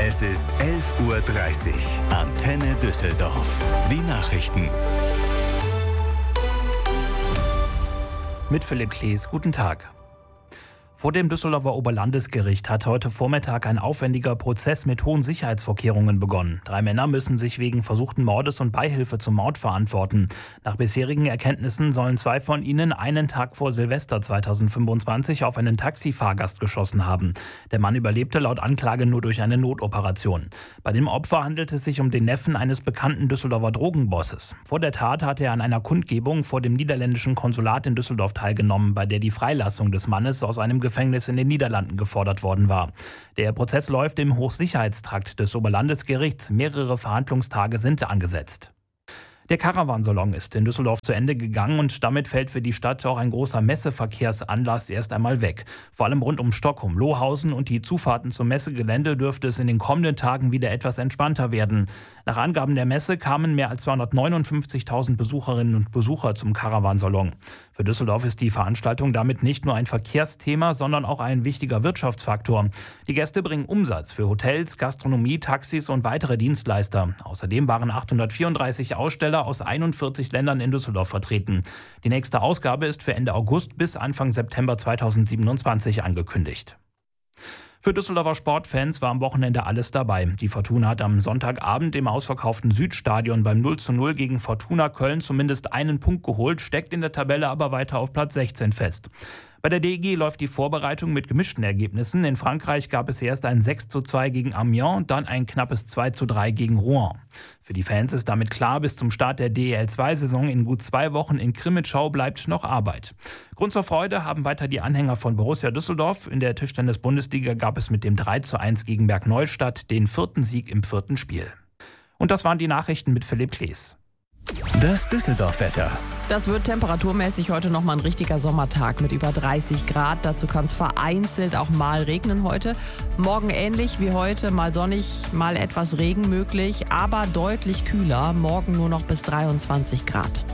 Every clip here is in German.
Es ist 11:30 Uhr. Antenne Düsseldorf. Die Nachrichten. Mit Philipp Klees, guten Tag. Vor dem Düsseldorfer Oberlandesgericht hat heute Vormittag ein aufwendiger Prozess mit hohen Sicherheitsvorkehrungen begonnen. 3 Männer müssen sich wegen versuchten Mordes und Beihilfe zum Mord verantworten. Nach bisherigen Erkenntnissen sollen 2 von ihnen einen Tag vor Silvester 2025 auf einen Taxifahrgast geschossen haben. Der Mann überlebte laut Anklage nur durch eine Notoperation. Bei dem Opfer handelt es sich um den Neffen eines bekannten Düsseldorfer Drogenbosses. Vor der Tat hatte er an einer Kundgebung vor dem niederländischen Konsulat in Düsseldorf teilgenommen, bei der die Freilassung des Mannes aus einem Gefängnis in den Niederlanden gefordert worden war. Der Prozess läuft im Hochsicherheitstrakt des Oberlandesgerichts. Mehrere Verhandlungstage sind angesetzt. Der Caravansalon ist in Düsseldorf zu Ende gegangen und damit fällt für die Stadt auch ein großer Messeverkehrsanlass erst einmal weg. Vor allem rund um Stockholm, Lohausen und die Zufahrten zum Messegelände dürfte es in den kommenden Tagen wieder etwas entspannter werden. Nach Angaben der Messe kamen mehr als 259.000 Besucherinnen und Besucher zum Caravansalon. Für Düsseldorf ist die Veranstaltung damit nicht nur ein Verkehrsthema, sondern auch ein wichtiger Wirtschaftsfaktor. Die Gäste bringen Umsatz für Hotels, Gastronomie, Taxis und weitere Dienstleister. Außerdem waren 834 Aussteller aus 41 Ländern in Düsseldorf vertreten. Die nächste Ausgabe ist für Ende August bis Anfang September 2027 angekündigt. Für Düsseldorfer Sportfans war am Wochenende alles dabei. Die Fortuna hat am Sonntagabend im ausverkauften Südstadion beim 0:0 gegen Fortuna Köln zumindest einen Punkt geholt, steckt in der Tabelle aber weiter auf Platz 16 fest. Bei der DEG läuft die Vorbereitung mit gemischten Ergebnissen. In Frankreich gab es erst ein 6:2 gegen Amiens, dann ein knappes 2:3 gegen Rouen. Für die Fans ist damit klar, bis zum Start der DEL2-Saison in gut 2 Wochen in Crimmitschau bleibt noch Arbeit. Grund zur Freude haben weiter die Anhänger von Borussia Düsseldorf. In der Tischtennis-Bundesliga gab es mit dem 3:1 gegen Bergneustadt den 4. Sieg im 4. Spiel. Und das waren die Nachrichten mit Philipp Klees. Das Düsseldorf-Wetter. Das wird temperaturmäßig heute nochmal ein richtiger Sommertag mit über 30 Grad. Dazu kann es vereinzelt auch mal regnen heute. Morgen ähnlich wie heute, mal sonnig, mal etwas Regen möglich, aber deutlich kühler. Morgen nur noch bis 23 Grad.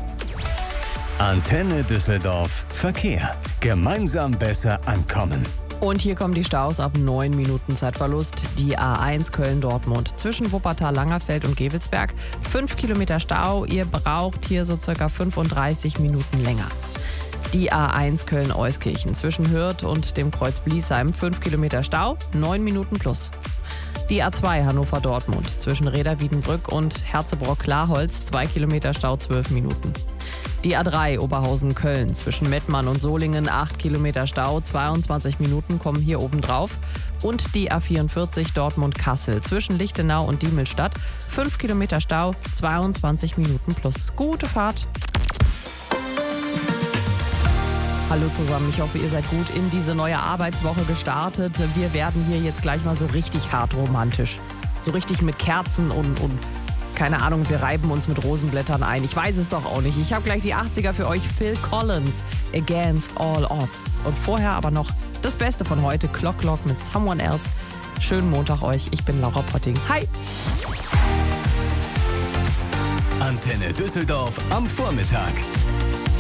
Antenne Düsseldorf. Verkehr. Gemeinsam besser ankommen. Und hier kommen die Staus ab 9 Minuten Zeitverlust. Die A1 Köln-Dortmund zwischen Wuppertal, Langerfeld und Gevelsberg. 5 Kilometer Stau. Ihr braucht hier so circa 35 Minuten länger. Die A1 Köln-Euskirchen zwischen Hürth und dem Kreuz Bliesheim. 5 Kilometer Stau, 9 Minuten plus. Die A2 Hannover-Dortmund zwischen Reda-Wiedenbrück und Herzebrock-Klarholz. 2 Kilometer Stau, 12 Minuten. Die A3 Oberhausen-Köln zwischen Mettmann und Solingen, 8 Kilometer Stau, 22 Minuten kommen hier oben drauf. Und die A44 Dortmund-Kassel zwischen Lichtenau und Diemelstadt, 5 Kilometer Stau, 22 Minuten plus. Gute Fahrt! Hallo zusammen, ich hoffe, ihr seid gut in diese neue Arbeitswoche gestartet. Wir werden hier jetzt gleich mal so richtig hart romantisch. So richtig mit Kerzen und keine Ahnung, wir reiben uns mit Rosenblättern ein. Ich weiß es doch auch nicht. Ich habe gleich die 80er für euch. Phil Collins, Against All Odds. Und vorher aber noch das Beste von heute, Clock Clock mit Someone Else. Schönen Montag euch. Ich bin Laura Potting. Hi! Antenne Düsseldorf am Vormittag.